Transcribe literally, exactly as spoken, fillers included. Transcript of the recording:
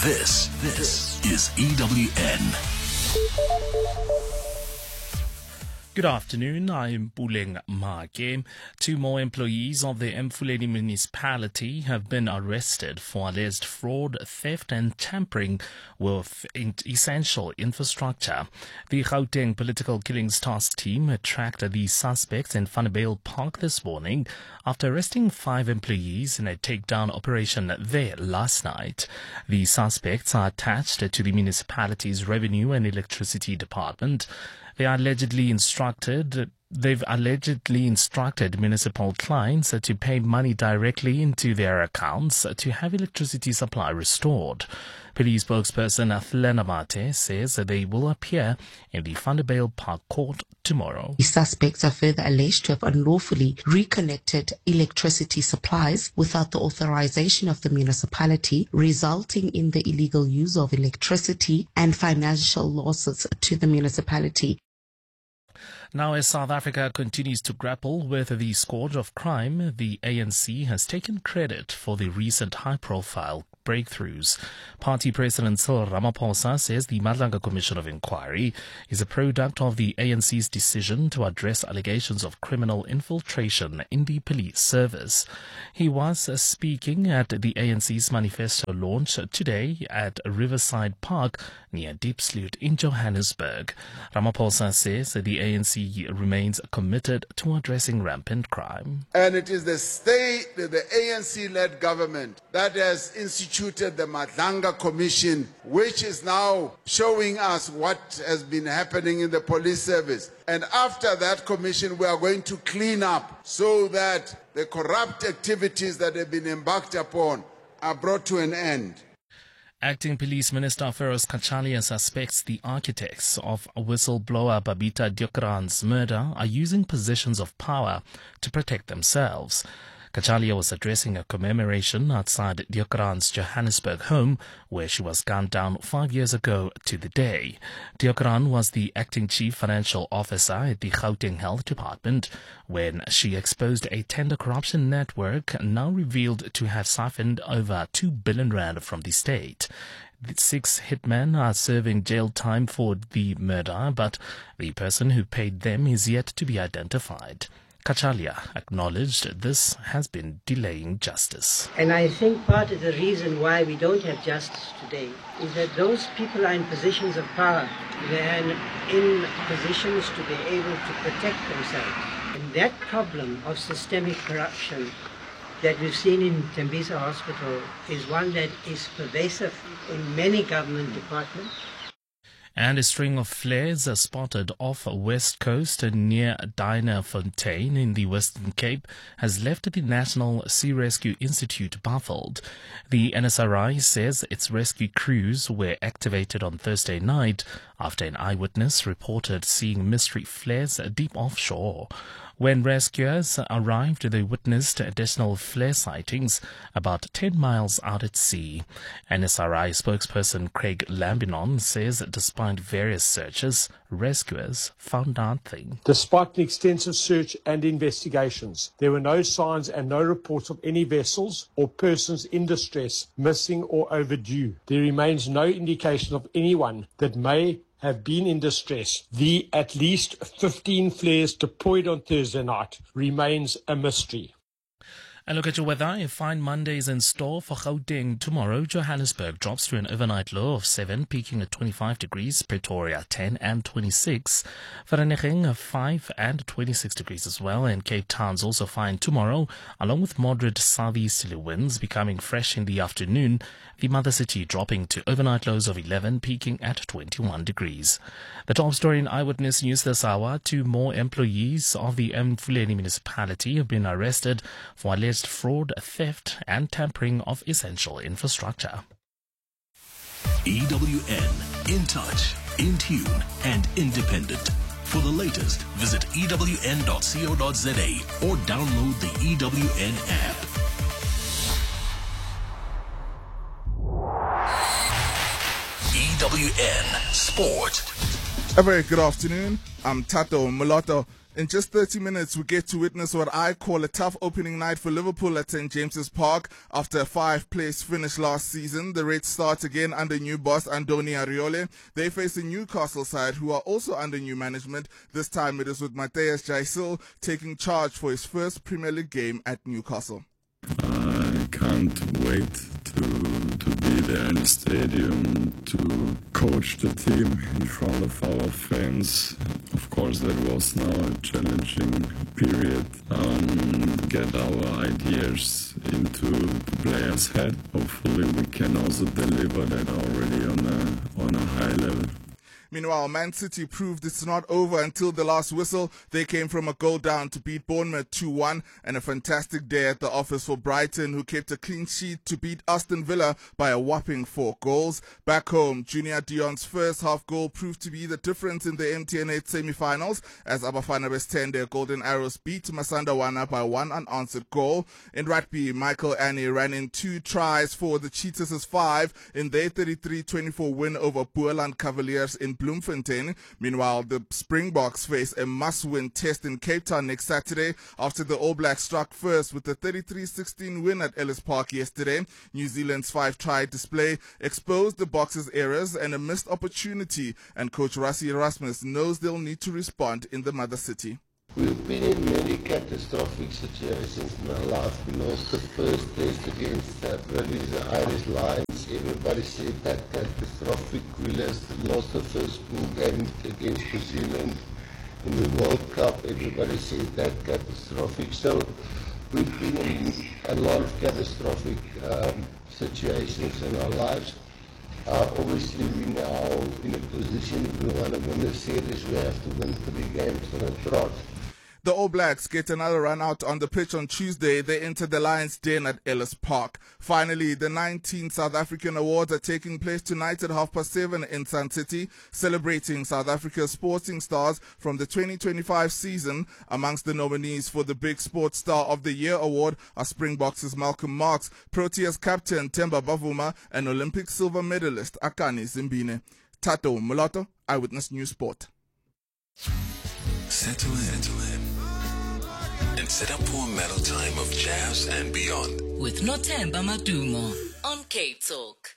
This, this is E W N. Good afternoon, I'm Puleng Make. Two more employees of the Emfuleni municipality have been arrested for alleged fraud, theft and tampering with essential infrastructure. The Gauteng Political Killings Task Team tracked the suspects in Vanderbijl Park this morning after arresting five employees in a takedown operation there last night. The suspects are attached to the municipality's Revenue and Electricity Department. They are allegedly instructed, they've allegedly instructed municipal clients to pay money directly into their accounts to have electricity supply restored. Police spokesperson Athlena Mate says that they will appear in the Vanderbijl Park Court tomorrow. The suspects are further alleged to have unlawfully reconnected electricity supplies without the authorization of the municipality, resulting in the illegal use of electricity and financial losses to the municipality. Now, as South Africa continues to grapple with the scourge of crime, the A N C has taken credit for the recent high-profile breakthroughs. Party President Cyril Ramaphosa says the Madlanga Commission of Inquiry is a product of the A N C's decision to address allegations of criminal infiltration in the police service. He was speaking at the A N C's manifesto launch today at Riverside Park near Diepsloot in Johannesburg. Ramaphosa says that the A N C remains committed to addressing rampant crime. And it is the state, the A N C-led government that has instituted the Madlanga Commission, which is now showing us what has been happening in the police service. And after that commission, we are going to clean up so that the corrupt activities that have been embarked upon are brought to an end. Acting Police Minister Feroz Cachalia suspects the architects of whistleblower Babita Deokaran's murder are using positions of power to protect themselves. Cachalia was addressing a commemoration outside Deokaran's Johannesburg home, where she was gunned down five years ago to the day. Deokaran was the acting chief financial officer at the Gauteng Health Department when she exposed a tender corruption network now revealed to have siphoned over two billion rand from the state. The six hitmen are serving jail time for the murder, but the person who paid them is yet to be identified. Cachalia acknowledged this has been delaying justice. And I think part of the reason why we don't have justice today is that those people are in positions of power. They're in positions to be able to protect themselves. And that problem of systemic corruption that we've seen in Tembisa Hospital is one that is pervasive in many government departments. And a string of flares are spotted off West Coast near Dynafontein in the Western Cape has left the National Sea Rescue Institute baffled. The N S R I says its rescue crews were activated on Thursday night after an eyewitness reported seeing mystery flares deep offshore. When rescuers arrived, they witnessed additional flare sightings about ten miles out at sea. N S R I spokesperson Craig Lambinon says despite various searches, rescuers found nothing. Despite an extensive search and investigations, there were no signs and no reports of any vessels or persons in distress, missing or overdue. There remains no indication of anyone that may have been in distress. The at least fifteen flares deployed on Thursday night remains a mystery. And look at your weather. A fine Monday is in store for Gauteng tomorrow. Johannesburg drops to an overnight low of seven, peaking at twenty-five degrees. Pretoria ten and twenty-six. Vereeniging five and twenty-six degrees as well. And Cape Town's also fine tomorrow, along with moderate southeasterly winds becoming fresh in the afternoon. The mother city dropping to overnight lows of eleven, peaking at twenty-one degrees. The top story in Eyewitness News this hour: two more employees of the Emfuleni municipality have been arrested for alleged fraud, theft and tampering of essential infrastructure. E W N, in touch, in tune and independent. For the latest, visit E W N dot co dot za or download the E W N app. E W N Sport. A very good afternoon. I'm Tato Mulatto. In just thirty minutes, we get to witness what I call a tough opening night for Liverpool at Saint James's Park. After a five-place finish last season, the Reds start again under new boss Andoni Ariole. They face a Newcastle side who are also under new management. This time it is with Matthias Jaisil taking charge for his first Premier League game at Newcastle. I can't wait to to be there in the stadium, to coach the team in front of our fans. Of course, that was now a challenging period. Um, get our ideas into the players' head. Hopefully, we can also deliver that already on a on a high level. Meanwhile, Man City proved it's not over until the last whistle. They came from a goal down to beat Bournemouth two one, and a fantastic day at the office for Brighton, who kept a clean sheet to beat Aston Villa by a whopping four goals. Back home, Junior Dion's first half goal proved to be the difference in the M T N eight semi-finals as Abafana Westende Golden Arrows beat Masandawana by one unanswered goal. In rugby, Michael Annie ran in two tries for the Cheetahs' five in their thirty-three twenty-four win over Boerland Cavaliers in Bloemfontein. Meanwhile, the Springboks face a must-win test in Cape Town next Saturday after the All Blacks struck first with a thirty-three sixteen win at Ellis Park yesterday. New Zealand's five-try display exposed the Boxers' errors and a missed opportunity, and coach Rassie Erasmus knows they'll need to respond in the mother city. We've been in many catastrophic situations in our life. We lost the first test against uh, the Irish Lions. Everybody said that catastrophic. We lost the first pool game against New Zealand in the World Cup. Everybody said that catastrophic. So we've been in a lot of catastrophic um, situations in our lives. Uh, obviously, we now in a position if we want to win the series, we have to win three games in a trot. The All Blacks get another run out on the pitch on Tuesday. They enter the Lions' Den at Ellis Park. Finally, the nineteen South African Awards are taking place tonight at half past seven in Sun City, celebrating South Africa's sporting stars from the twenty twenty-five season. Amongst the nominees for the Big Sports Star of the Year award are Springboks' Malcolm Marx, Proteas captain Themba Bavuma, and Olympic silver medalist Akani Zimbine. Tato Mulato, Eyewitness News Sport. Settle in and set up for a medal time of jazz and beyond. With Nothemba Madumo on K Talk.